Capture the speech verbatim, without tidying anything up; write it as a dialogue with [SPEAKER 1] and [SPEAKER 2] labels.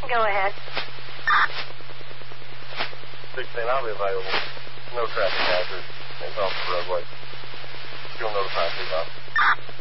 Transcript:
[SPEAKER 1] Go ahead.
[SPEAKER 2] sixteen, I'll be available. No traffic hazard. It's off the roadway. You'll notify me, Bob.